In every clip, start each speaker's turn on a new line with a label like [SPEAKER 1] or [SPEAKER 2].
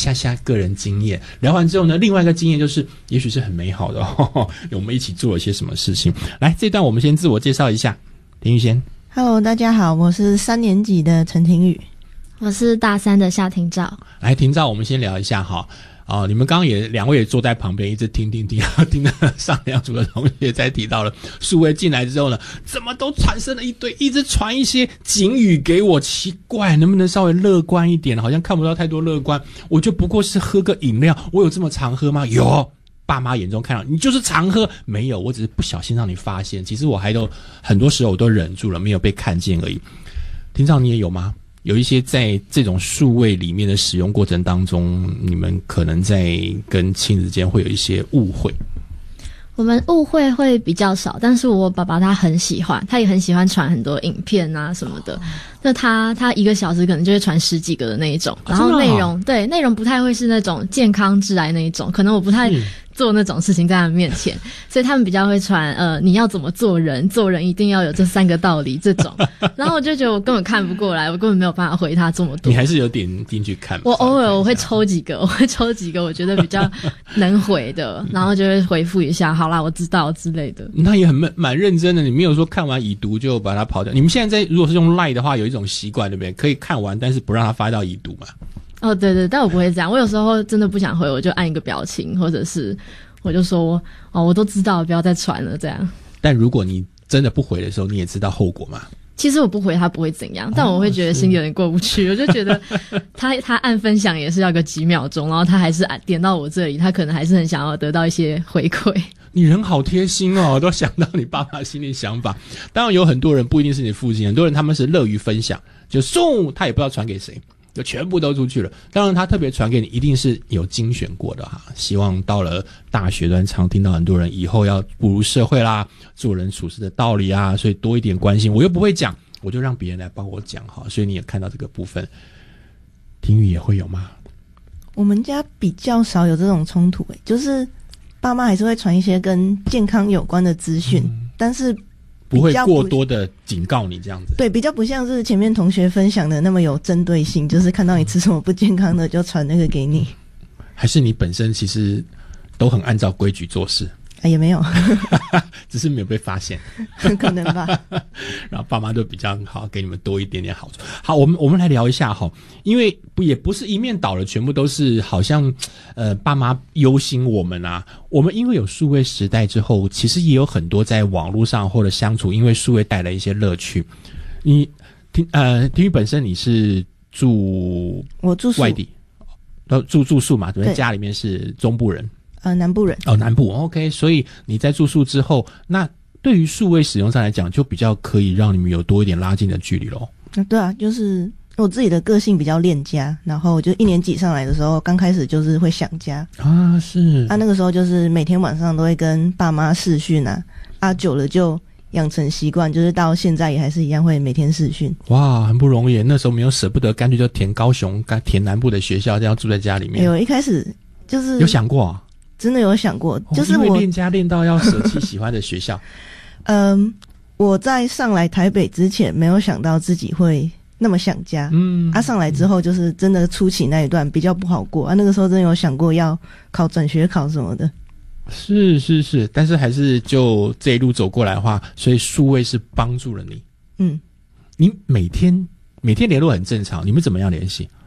[SPEAKER 1] 下个人经验。聊完之后呢，另外一个经验就是也许是很美好的我们一起做了些什么事情。来，这段我们先自我介绍一下。婷宇先。
[SPEAKER 2] Hello， 大家好，我是3年级的陈婷宇。
[SPEAKER 3] 我是大3的夏廷照。
[SPEAKER 1] 来，廷照，我们先聊一下哈。你们刚刚也两位也坐在旁边一直听听到上两组的同学在提到了数位进来之后呢，怎么都产生了一堆，一直传一些警语给我，奇怪，能不能稍微乐观一点？好像看不到太多乐观，我就不过是喝个饮料，我有这么常喝吗？有。爸妈眼中看到你就是常喝，没有，我只是不小心让你发现，其实我还都很多时候我都忍住了，没有被看见而已。廷照，你也有吗？有一些在这种数位里面的使用过程当中，你们可能在跟亲子间会有一些误会。
[SPEAKER 3] 我们误会会比较少，但是我爸爸他很喜欢，他也很喜欢传很多影片啊什么的。那他1个小时可能就会传10几个的那一种，然后内容对内容不太会是那种健康致癌那一种，可能我不太做那种事情在他们面前，所以他们比较会传你要怎么做人，做人一定要有这3个道理这种。然后我就觉得我根本看不过来，我根本没有办法回他这么多。
[SPEAKER 1] 你还是有点进去看。
[SPEAKER 3] 我偶尔我会抽几个我觉得比较能回的，然后就会回复一下，好啦，我知道之类的。
[SPEAKER 1] 那也蛮认真的，你没有说看完已读就把它跑掉。你们现在如果是用 LINE 的话，有一种习惯对不对？可以看完，但是不让它发到已读嘛。
[SPEAKER 3] 哦，对对，但我不会这样。我有时候真的不想回，我就按一个表情，或者是我就说我都知道，不要再传了这样。
[SPEAKER 1] 但如果你真的不回的时候，你也知道后果嘛。
[SPEAKER 3] 其实我不回他不会怎样，但我会觉得心里有点过不去。我就觉得他按分享也是要个几秒钟，然后他还是点到我这里，他可能还是很想要得到一些回馈。你
[SPEAKER 1] 人好贴心哦，都想到你爸妈心里想法。当然有很多人不一定是你父亲，很多人他们是乐于分享，就送他也不知道传给谁，就全部都出去了。当然他特别传给你一定是有精选过的哈。希望到了大学段常听到很多人以后要步入社会啦，做人处事的道理啊，所以多一点关心，我又不会讲，我就让别人来帮我讲哈。所以你也看到这个部分。婷宇也会有吗？
[SPEAKER 2] 我们家比较少有这种冲突就是爸妈还是会传一些跟健康有关的资讯，但是
[SPEAKER 1] 不会过多的警告你这样子。
[SPEAKER 2] 对，比较不像是前面同学分享的那么有针对性，就是看到你吃什么不健康的就传那个给你。
[SPEAKER 1] 还是你本身其实都很按照规矩做事？
[SPEAKER 2] 也没有
[SPEAKER 1] 只是没有被发现
[SPEAKER 2] 可能吧
[SPEAKER 1] 然后爸妈都比较好，给你们多一点点好处。好，我们来聊一下哈，因为也不是一面倒了，全部都是好像爸妈忧心我们啊。我们因为有数位时代之后，其实也有很多在网络上或者相处，因为数位带来一些乐趣。你婷宇本身你是
[SPEAKER 2] 我住
[SPEAKER 1] 外地，住宿嘛，对不对？家里面是中部人。
[SPEAKER 2] 南部人。
[SPEAKER 1] 南部 OK。 所以你在住宿之后，那对于数位使用上来讲，就比较可以让你们有多一点拉近的距离咯。
[SPEAKER 2] 对啊，就是我自己的个性比较恋家，然后就1年级上来的时候，刚开始就是会想家
[SPEAKER 1] 啊，是
[SPEAKER 2] 那个时候就是每天晚上都会跟爸妈视讯久了就养成习惯，就是到现在也还是一样会每天视讯。
[SPEAKER 1] 哇，很不容易。那时候没有舍不得，干脆就填高雄填南部的学校，这样住在家里面。
[SPEAKER 2] 一开始就是
[SPEAKER 1] 有想过
[SPEAKER 2] 真的有想过，就是
[SPEAKER 1] 因为恋家恋到要舍弃喜欢的学校
[SPEAKER 2] 我在上来台北之前没有想到自己会那么想家。上来之后就是真的初期那一段比较不好过那个时候真的有想过要考转学考什么的。
[SPEAKER 1] 是，但是还是就这一路走过来的话，所以数位是帮助了你。你每天联络很正常，你们怎么样联系？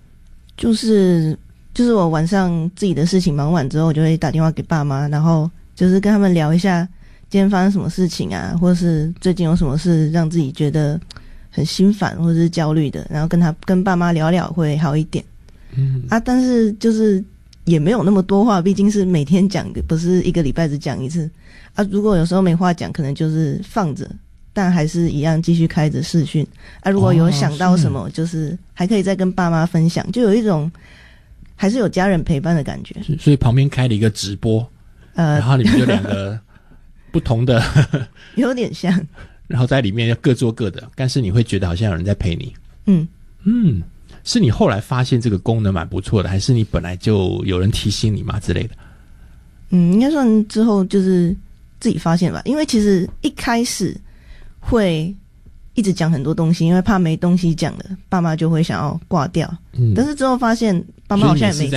[SPEAKER 2] 就是我晚上自己的事情忙完之后，我就会打电话给爸妈，然后就是跟他们聊一下今天发生什么事情啊，或是最近有什么事让自己觉得很心烦或者是焦虑的，然后跟爸妈聊聊会好一点。但是就是也没有那么多话，毕竟是每天讲，不是1个礼拜只讲一次如果有时候没话讲，可能就是放着，但还是一样继续开着视讯如果有想到什么，就是还可以再跟爸妈分享，就有一种还是有家人陪伴的感觉。
[SPEAKER 1] 所以旁边开了一个直播然后你们就2个不同的
[SPEAKER 2] 有点像，
[SPEAKER 1] 然后在里面各做各的，但是你会觉得好像有人在陪你。是你后来发现这个功能蛮不错的，还是你本来就有人提醒你嘛之类的？
[SPEAKER 2] 应该算之后就是自己发现吧，因为其实一开始会一直讲很多东西，因为怕没东西讲了，爸妈就会想要挂掉。但是之后发现爸妈好像也没